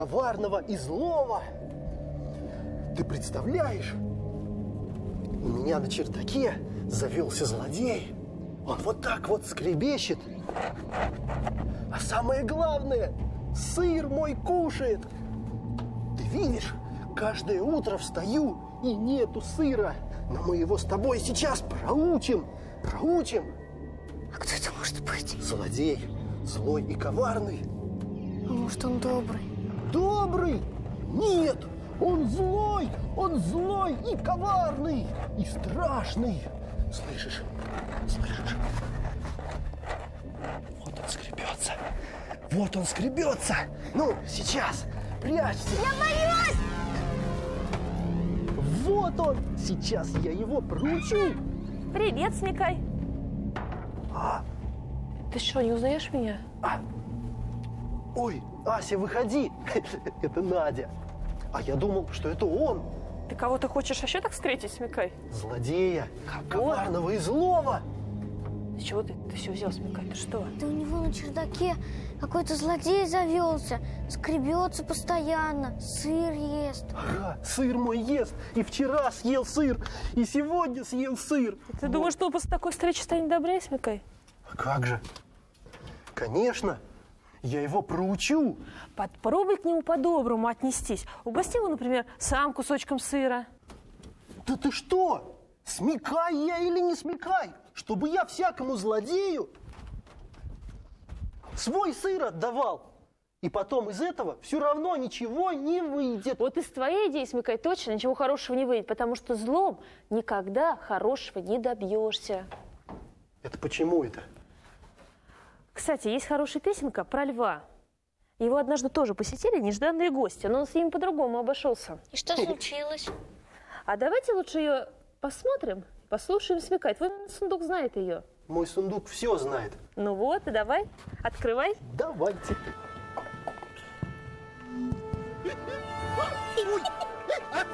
коварного и злого. Ты представляешь? У меня на чердаке завелся злодей. Он вот так вот скребещет. А самое главное, сыр мой кушает. Ты видишь, каждое утро встаю и нету сыра. Но мы его с тобой сейчас проучим. А кто это может быть? Злодей, злой и коварный. А может, он добрый? Добрый? Нет, он злой и коварный, и страшный. Слышишь? Вот он скребется. Ну, сейчас, прячься. Я боюсь! Вот он, сейчас я его проучу. Привет, Смекай. Ты что, не узнаешь меня? Ой, Ася, выходи. Это Надя. А я думал, что это он. Ты кого-то хочешь еще так встретить, Смекай? Злодея, коварного и злого. С чего ты все взял, Смекай? Ты что? Да у него на чердаке какой-то злодей завелся. Скребется постоянно, сыр ест. Ага, сыр мой ест. И вчера съел сыр, и сегодня съел сыр. Ты думаешь, что он после такой встречи станет добрее, Смекай? А как же? Конечно, я его проучу. Попробуй к нему по-доброму отнестись. Угости его, например, сам кусочком сыра. Да ты что? Смекай я или не смекай? Чтобы я всякому злодею свой сыр отдавал. И потом из этого все равно ничего не выйдет. Вот из твоей идеи, Смекай, точно ничего хорошего не выйдет, потому что злом никогда хорошего не добьешься. Это почему это? Кстати, есть хорошая песенка про льва. Его однажды тоже посетили нежданные гости, но он с ними по-другому обошелся. И что случилось? А давайте лучше ее посмотрим, послушаем, Смекай. Твой сундук знает ее. Мой сундук все знает. Ну вот, и давай, открывай. Давайте. Ой,